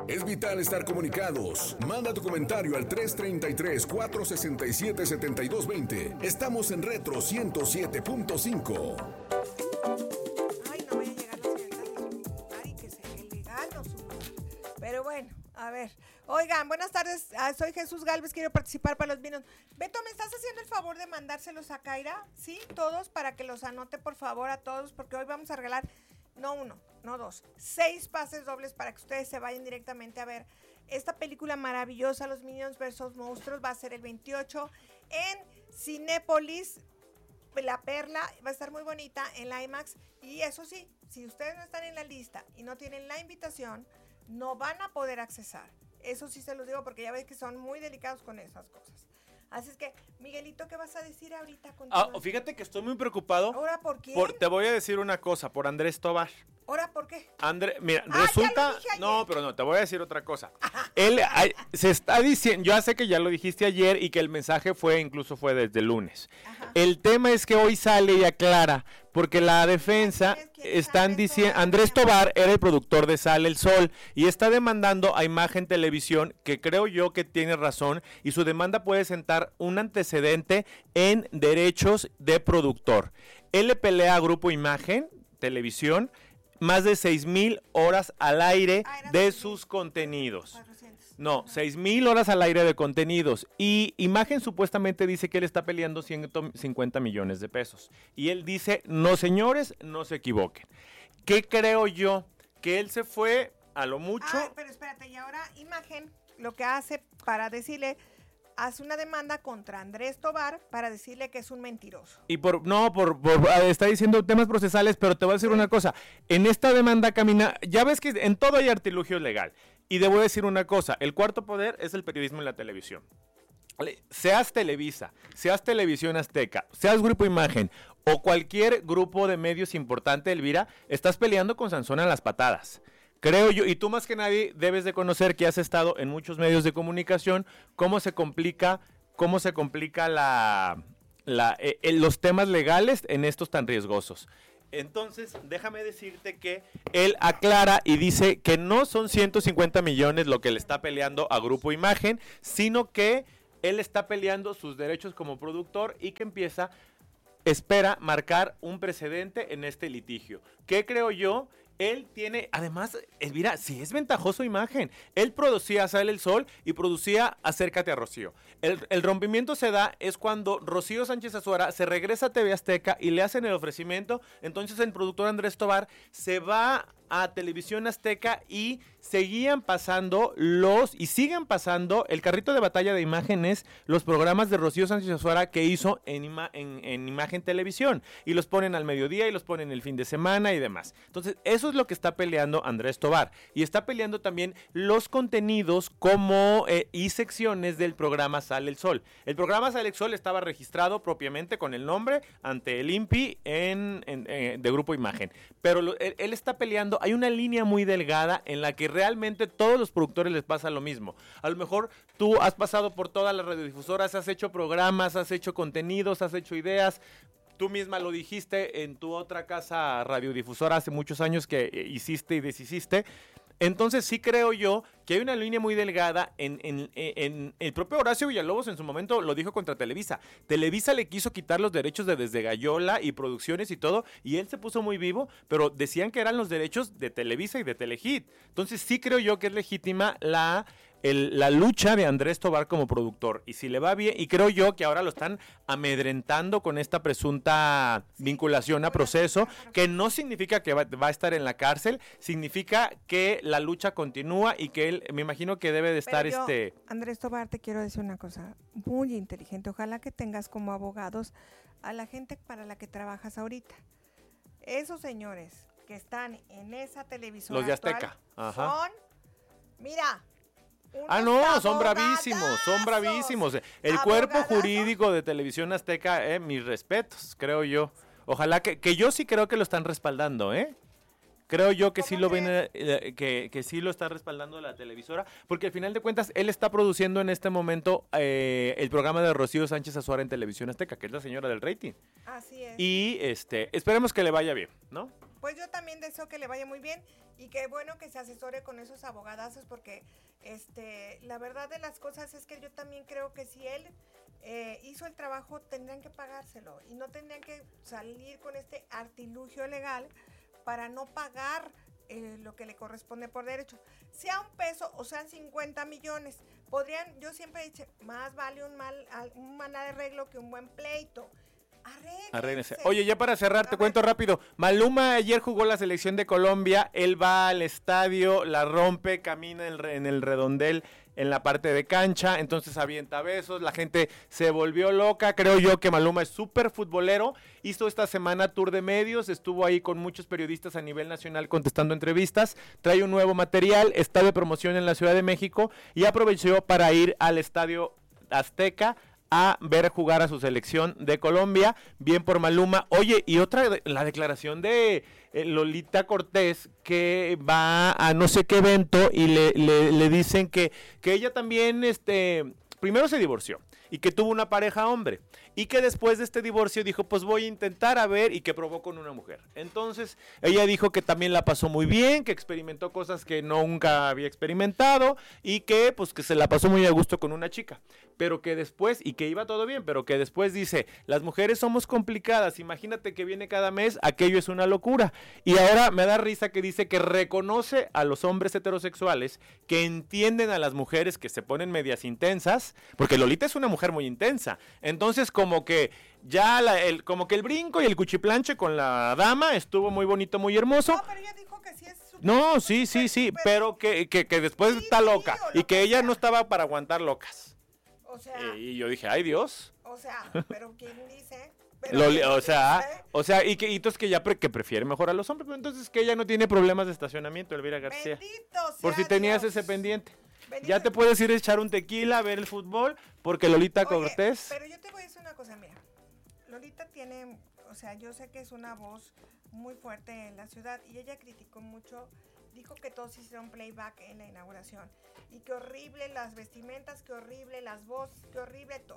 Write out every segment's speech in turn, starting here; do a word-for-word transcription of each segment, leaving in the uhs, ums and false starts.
Es vital estar comunicados. Manda tu comentario al tres treinta y tres, cuatrocientos sesenta y siete, setenta y dos veinte. Estamos en Retro ciento siete punto cinco. Ay, no voy a llegar a la señorita Ay, que se legal o su... Pero bueno, a ver. Oigan, buenas tardes. Ah, soy Jesús Galvez, quiero participar para los vinos. Beto, ¿me estás haciendo el favor de mandárselos a Kaira? Sí, todos, para que los anote, por favor, a todos, porque hoy vamos a regalar, no uno, no dos, seis pases dobles para que ustedes se vayan directamente a ver esta película maravillosa, Los Minions versus Monstruos. Va a ser el veintiocho en Cinépolis, La Perla, va a estar muy bonita en la IMAX. Y eso sí, si ustedes no están en la lista y no tienen la invitación, no van a poder accesar. Eso sí se los digo porque ya ves que son muy delicados con esas cosas. Así es que, Miguelito, ¿qué vas a decir ahorita? Ah, fíjate que estoy muy preocupado. ¿Ahora por qué? Por, te voy a decir una cosa, por Andrés Tobar. ¿Ahora por qué? Andrés, mira, Ah, resulta... ya lo dije ayer. No, pero no, te voy a decir otra cosa. Él ay, se está diciendo, yo sé que ya lo dijiste ayer y que el mensaje fue, incluso fue desde el lunes. Ajá. El tema es que hoy sale y aclara, porque la defensa están diciendo, Andrés Tobar era el productor de Sale el Sol y está demandando a Imagen Televisión, que creo yo que tiene razón, y su demanda puede sentar un antecedente en derechos de productor. Él le pelea a Grupo Imagen Televisión más de seis mil horas al aire Ah, de seis mil. sus contenidos. cuatrocientos. No, Ajá. seis mil horas al aire de contenidos. Y Imagen supuestamente dice que él está peleando ciento cincuenta millones de pesos. Y él dice, no señores, no se equivoquen. ¿Qué creo yo? Que él se fue a lo mucho... Ah, pero espérate, y ahora Imagen lo que hace para decirle, hace una demanda contra Andrés Tobar para decirle que es un mentiroso. Y por, no, por, por ah, está diciendo temas procesales, pero te voy a decir una cosa. En esta demanda camina, ya ves que en todo hay artilugio legal. Y debo decir una cosa, el cuarto poder es el periodismo y la televisión. ¿Vale? Seas Televisa, seas Televisión Azteca, seas Grupo Imagen o cualquier grupo de medios importante, Elvira, estás peleando con Sansón a las patadas. Creo yo, y tú más que nadie debes de conocer que has estado en muchos medios de comunicación, cómo se complica, cómo se complica la, la, eh, eh, los temas legales en estos tan riesgosos. Entonces, déjame decirte que él aclara y dice que no son ciento cincuenta millones lo que le está peleando a Grupo Imagen, sino que él está peleando sus derechos como productor y que empieza, espera marcar un precedente en este litigio. ¿Qué creo yo? Él tiene, además, Elvira, sí es ventajoso Imagen. Él producía Sale el Sol y producía Acércate a Rocío. El, el rompimiento se da es cuando Rocío Sánchez Azuara se regresa a T V Azteca y le hacen el ofrecimiento. Entonces el productor Andrés Tobar se va a Televisión Azteca y seguían pasando los, y siguen pasando, el carrito de batalla de Imágenes, los programas de Rocío Sánchez Azuara que hizo en, ima, en, en Imagen Televisión. Y los ponen al mediodía y los ponen el fin de semana y demás. Entonces, eso es lo que está peleando Andrés Tobar. Y está peleando también los contenidos como eh, y secciones del programa Sale el Sol. El programa Sale el Sol estaba registrado propiamente con el nombre ante el I N P I en, en, eh, de Grupo Imagen. Pero lo, él, él está peleando, hay una línea muy delgada en la que realmente todos los productores les pasa lo mismo. A lo mejor tú has pasado por todas las radiodifusoras, has hecho programas, has hecho contenidos, has hecho ideas. Tú misma lo dijiste en tu otra casa radiodifusora hace muchos años que eh, hiciste y deshiciste. Entonces sí creo yo que hay una línea muy delgada en, en, en, en el propio Horacio Villalobos en su momento lo dijo contra Televisa. Televisa le quiso quitar los derechos de Desde Gallola y producciones y todo, y él se puso muy vivo, pero decían que eran los derechos de Televisa y de Telehit. Entonces sí creo yo que es legítima la... El, la lucha de Andrés Tobar como productor, y si le va bien, y creo yo que ahora lo están amedrentando con esta presunta vinculación a proceso, que no significa que va, va a estar en la cárcel, significa que la lucha continúa y que él, me imagino que debe de estar Pero yo, este... Andrés Tobar, te quiero decir una cosa muy inteligente, ojalá que tengas como abogados a la gente para la que trabajas ahorita. Esos señores que están en esa televisora Los de actual Azteca, ajá. son, mira... Ah, no, son abogadazos. bravísimos, son bravísimos. El cuerpo Abogadazos. jurídico de Televisión Azteca, eh, mis respetos, creo yo. Ojalá que, que yo sí creo que lo están respaldando, ¿eh? Creo yo que sí lo ven, eh, que, que sí lo está respaldando la televisora, porque al final de cuentas él está produciendo en este momento eh, el programa de Rocío Sánchez Azuara en Televisión Azteca, que es la señora del rating. Así es. Y este, esperemos que le vaya bien, ¿no? pues yo también deseo que le vaya muy bien y que bueno que se asesore con esos abogadazos porque este, la verdad de las cosas es que yo también creo que si él eh, hizo el trabajo tendrían que pagárselo y no tendrían que salir con este artilugio legal para no pagar eh, lo que le corresponde por derecho. Sea un peso o sean cincuenta millones, podrían, yo siempre he dicho, más vale un mal, un mal arreglo que un buen pleito. Arréglese. Oye, ya para cerrar, te cuento rápido. Maluma ayer jugó la selección de Colombia. Él va al estadio, la rompe, camina en el, en el redondel en la parte de cancha, entonces avienta besos, la gente se volvió loca. Creo yo que Maluma es súper futbolero. Hizo esta semana tour de medios, estuvo ahí con muchos periodistas a nivel nacional contestando entrevistas. Trae un nuevo material, está de promoción en la Ciudad de México y aprovechó para ir al Estadio Azteca a ver jugar a su selección de Colombia. Bien por Maluma. Oye, y otra, la declaración de eh, Lolita Cortés, que va a no sé qué evento y le, le, le dicen que, que ella también, este, primero se divorció y que tuvo una pareja hombre y que después de este divorcio dijo, pues voy a intentar a ver, y que probó con una mujer. Entonces ella dijo que también la pasó muy bien, que experimentó cosas que nunca había experimentado y que pues que se la pasó muy a gusto con una chica, pero que después, y que iba todo bien, pero que después dice, las mujeres somos complicadas, imagínate que viene cada mes, aquello es una locura. Y ahora me da risa que dice que reconoce a los hombres heterosexuales que entienden a las mujeres que se ponen medias intensas, porque Lolita es una mujer muy intensa, entonces como que ya la, el, como que el brinco y el cuchiplanche con la dama estuvo muy bonito, muy hermoso. No, pero ella dijo que sí es super, no, sí, sí, super, sí, super, pero que, que, que después sí, está sí, loca o y que ella sea. no estaba para aguantar locas. O sea, eh, y yo dije, ay Dios. O sea, pero ¿quién dice? Pero Lo, ¿quién o sea, dice? o sea, y que y entonces que ya pre, que prefiere mejor a los hombres, pero entonces que ella no tiene problemas de estacionamiento, Elvira García. Bendito sea Por si tenías Dios. ese pendiente. Bendito. Ya te puedes ir a echar un tequila, a ver el fútbol, porque Lolita Oye, Cortés. pero yo te voy a decir una cosa, mira. Lolita tiene, o sea, yo sé que es una voz muy fuerte en la ciudad y ella criticó mucho, dijo que todos hicieron playback en la inauguración y que horrible las vestimentas, que horrible las voces, que horrible todo.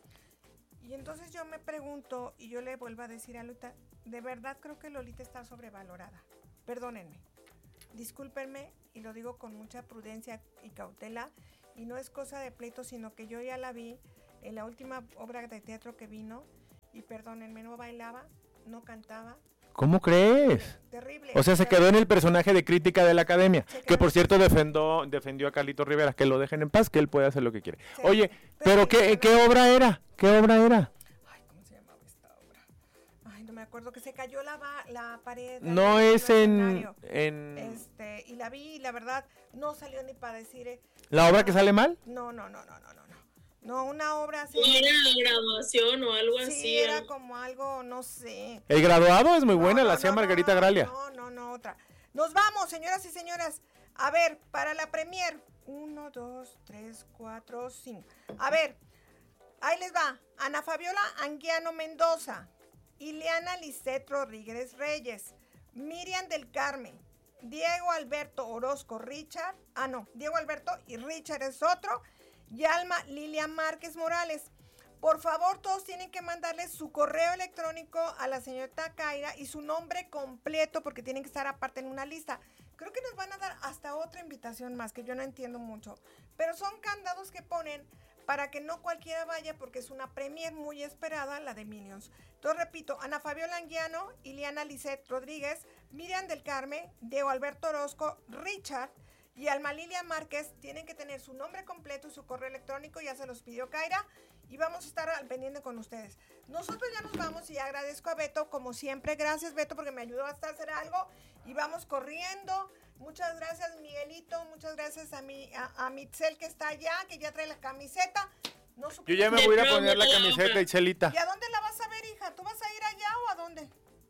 Y entonces yo me pregunto y yo le vuelvo a decir a Lolita, de verdad creo que Lolita está sobrevalorada. Perdónenme, discúlpenme y lo digo con mucha prudencia y cautela y no es cosa de pleito, sino que yo ya la vi en la última obra de teatro que vino y perdónenme, no bailaba, no cantaba. ¿Cómo crees? Terrible. O sea, se terrible. quedó en el personaje de crítica de la academia, Se que quedó. por cierto defendió, defendió a Carlito Rivera, que lo dejen en paz, que él puede hacer lo que quiere. Sí, Oye, pero pero ¿qué, sí, qué obra era? ¿Qué obra era? Ay, ¿cómo se llamaba esta obra? Ay, no me acuerdo, que se cayó la, va- la pared. No del es en, escenario. en... Este, y la vi y la verdad no salió ni para decir... eh, ¿La obra que sale mal? No, no, no, no, no, no. No, no una obra así. O era graduación o algo Sí, así. era ¿no? como algo, no sé. El graduado es muy buena, No, la no, hacía no, Margarita no, Gralia. No, no, no, otra. Nos vamos, señoras y señoras. A ver, para la premier. Uno, dos, tres, cuatro, cinco. A ver, ahí les va. Ana Fabiola Anguiano Mendoza, Ileana Lisset Rodríguez Reyes, Miriam del Carmen, Diego Alberto Orozco Richard. Ah, no, Diego Alberto y Richard es otro. Y Alma Lilia Márquez Morales. Por favor, todos tienen que mandarle su correo electrónico a la señorita Kaira y su nombre completo porque tienen que estar aparte en una lista. Creo que nos van a dar hasta otra invitación más, que yo no entiendo mucho. Pero son candados que ponen para que no cualquiera vaya porque es una premier muy esperada, la de Minions. Entonces, repito, Ana Fabiola Anguiano, Ileana Lisset Rodríguez, Miriam del Carmen, Diego Alberto Orozco, Richard y Alma Lilia Márquez tienen que tener su nombre completo y su correo electrónico, ya se los pidió Kaira, y vamos a estar al pendiente con ustedes. Nosotros ya nos vamos y agradezco a Beto, como siempre. Gracias, Beto, porque me ayudó hasta a hacer algo y vamos corriendo. Muchas gracias, Miguelito, muchas gracias a, mi, a, a Mitzel, que está allá, que ya trae la camiseta. No supe- Yo ya me voy a ir a poner la camiseta, Ichelita. ¿Y a dónde la vas a ver, hija? ¿Tú vas a ir allá o a dónde?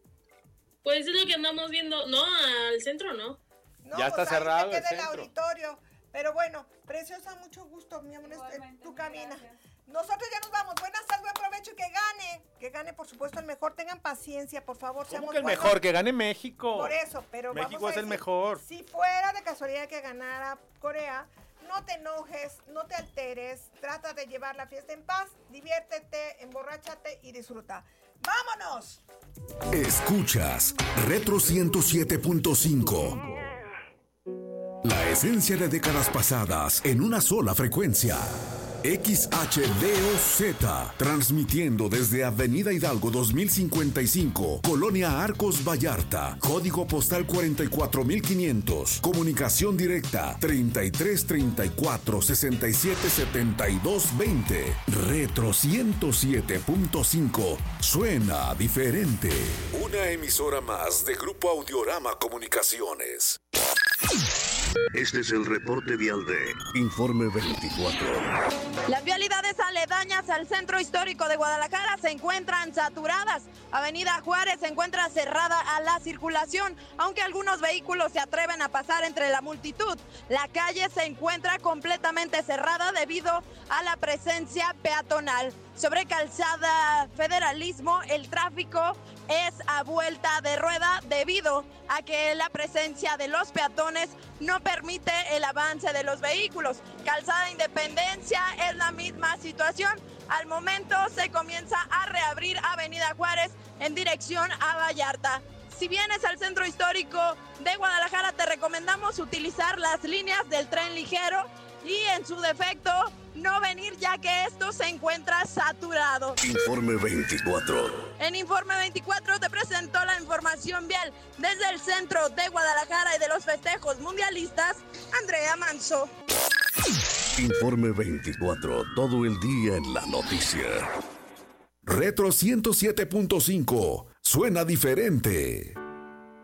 Pues es lo que andamos viendo. No, al centro no. No, Ya está pues ahí cerrado me el queda el centro. auditorio. Pero bueno, preciosa, mucho gusto, mi amor, este, tu camina. Nosotros ya nos vamos. Buenas tardes, buen provecho y que gane. Que gane, por supuesto, el mejor. Tengan paciencia, por favor. ¿Cómo Seamos que el buenos. mejor? Que gane México. Por eso, pero México vamos a es el decir, mejor. Si fuera de casualidad que ganara Corea, no te enojes, no te alteres, trata de llevar la fiesta en paz, diviértete, emborráchate y disfruta. ¡Vámonos! Escuchas Retro ciento siete punto cinco. La esencia de décadas pasadas en una sola frecuencia. X H D O Z, transmitiendo desde Avenida Hidalgo dos mil cincuenta y cinco, Colonia Arcos Vallarta, código postal cuarenta y cuatro mil quinientos, comunicación directa treinta y tres treinta y cuatro sesenta y siete setenta y dos veinte. Retro ciento siete punto cinco, suena diferente. Una emisora más de Grupo Audiorama Comunicaciones. Este es el reporte vial de Informe veinticuatro. Las vialidades aledañas al centro histórico de Guadalajara se encuentran saturadas. Avenida Juárez se encuentra cerrada a la circulación, aunque algunos vehículos se atreven a pasar entre la multitud. La calle se encuentra completamente cerrada debido a la presencia peatonal. Sobre Calzada Federalismo, el tráfico es a vuelta de rueda debido a que la presencia de los peatones no permite el avance de los vehículos. Calzada Independencia es la misma situación. Al momento se comienza a reabrir Avenida Juárez en dirección a Vallarta. Si vienes al centro histórico de Guadalajara, te recomendamos utilizar las líneas del tren ligero y en su defecto no venir, ya que esto se encuentra saturado. Informe veinticuatro. En Informe veinticuatro te presentó la información vial desde el centro de Guadalajara y de los festejos mundialistas, Andrea Manso. Informe veinticuatro, todo el día en la noticia. Retro ciento siete punto cinco, suena diferente.